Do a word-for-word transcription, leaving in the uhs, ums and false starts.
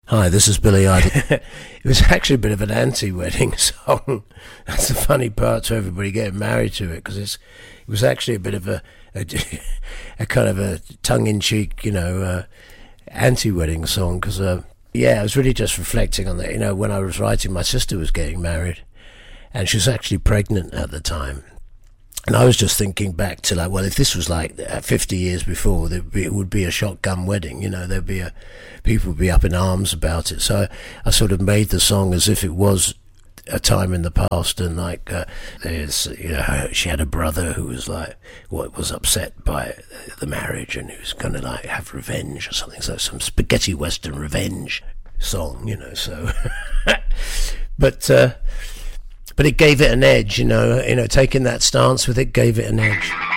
Hi, this is Billy Idol. It was actually a bit of an anti-wedding song. That's the funny part to everybody getting married to it, because it's it was actually a bit of a a, a kind of a tongue-in-cheek, you know, uh, anti-wedding song. Because uh, yeah, I was really just reflecting on that. You know, when I was writing, my sister was getting married, and she was actually pregnant at the time. And I was just thinking back to, like, well, if this was like fifty years before, there'd be, it would be a shotgun wedding, you know, there'd be a, people would be up in arms about it. So I, I sort of made the song as if it was a time in the past, and like, uh, there's, you know, she had a brother who was like, what was upset by the marriage, and he was going to like have revenge or something, so some spaghetti western revenge song, you know, so, but, uh, But it gave it an edge, you know, you know, taking that stance with it gave it an edge.